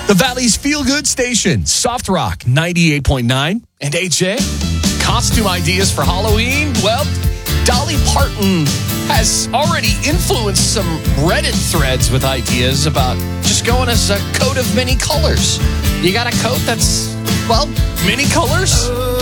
The Valley's feel-good station, Soft Rock 98.9. And AJ, costume ideas for Halloween? Well, Dolly Parton has already influenced some Reddit threads with ideas about just going as a coat of many colors. You got a coat that's, well, many colors?